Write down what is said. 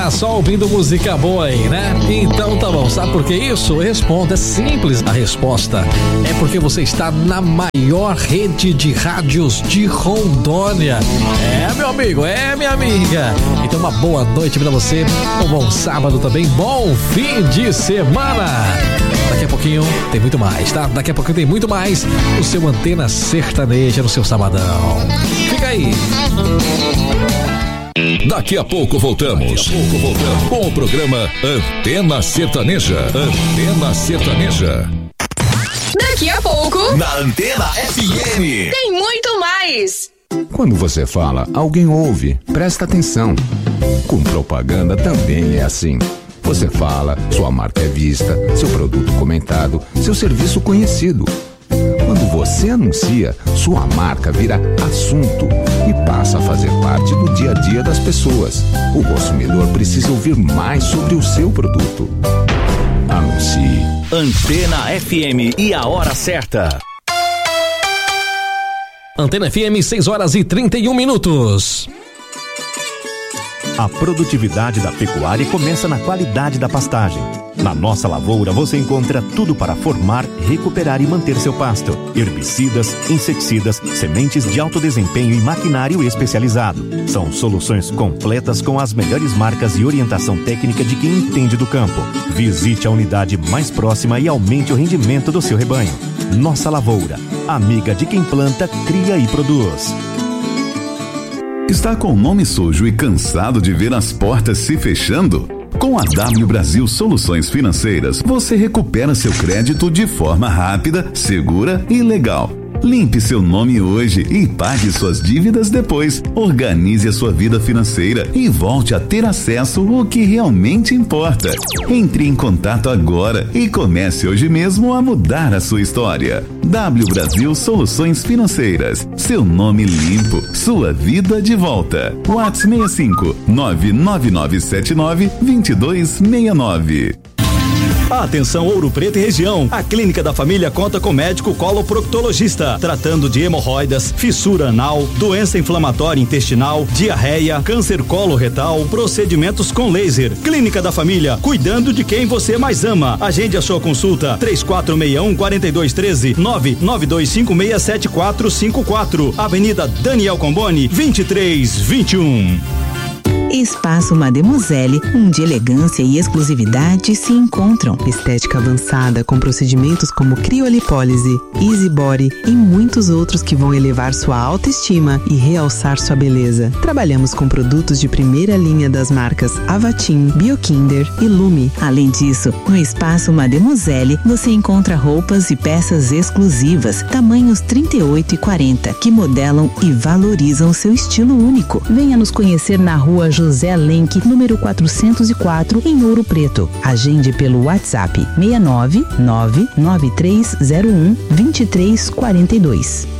tá só ouvindo música boa aí, né? Então tá bom, sabe por que isso? Eu respondo, é simples a resposta. É porque você está na maior rede de rádios de Rondônia. É, meu amigo, é, minha amiga. Então uma boa noite pra você, um bom sábado também, bom fim de semana. Daqui a pouquinho tem muito mais, tá? Daqui a pouquinho tem muito mais no seu Antena Sertaneja, no seu sabadão. Fica aí. Daqui a pouco voltamos. Com o programa Antena Sertaneja. Antena Sertaneja. Daqui a pouco, na Antena FM, tem muito mais. Quando você fala, alguém ouve, presta atenção. Com propaganda também é assim. Você fala, sua marca é vista, seu produto comentado, seu serviço conhecido. Quando você anuncia, sua marca vira assunto e passa a fazer parte do dia a dia das pessoas. O consumidor precisa ouvir mais sobre o seu produto. Anuncie. Antena FM e a hora certa. Antena FM, 6h31. A produtividade da pecuária começa na qualidade da pastagem. Na nossa lavoura você encontra tudo para formar, recuperar e manter seu pasto. Herbicidas, inseticidas, sementes de alto desempenho e maquinário especializado. São soluções completas com as melhores marcas e orientação técnica de quem entende do campo. Visite a unidade mais próxima e aumente o rendimento do seu rebanho. Nossa Lavoura, amiga de quem planta, cria e produz. Está com o nome sujo e cansado de ver as portas se fechando? Com a W Brasil Soluções Financeiras, você recupera seu crédito de forma rápida, segura e legal. Limpe seu nome hoje e pague suas dívidas depois. Organize a sua vida financeira e volte a ter acesso ao que realmente importa. Entre em contato agora e comece hoje mesmo a mudar a sua história. W Brasil Soluções Financeiras. Seu nome limpo, sua vida de volta. WhatsApp 65 99979 2269. Atenção Ouro Preto e região. A Clínica da Família conta com médico coloproctologista, tratando de hemorroidas, fissura anal, doença inflamatória intestinal, diarreia, câncer coloretal, procedimentos com laser. Clínica da Família, cuidando de quem você mais ama. Agende a sua consulta 3461-4213 992567454. Avenida Daniel Comboni 2321. Espaço Mademoiselle, onde elegância e exclusividade se encontram. Estética avançada com procedimentos como criolipólise, easy body e muitos outros que vão elevar sua autoestima e realçar sua beleza. Trabalhamos com produtos de primeira linha das marcas Avatim, Biokinder e Lume. Além disso, no Espaço Mademoiselle você encontra roupas e peças exclusivas, tamanhos 38 e 40, que modelam e valorizam seu estilo único. Venha nos conhecer na Rua José Lenk, número 404, em Ouro Preto. Agende pelo WhatsApp 69993012342.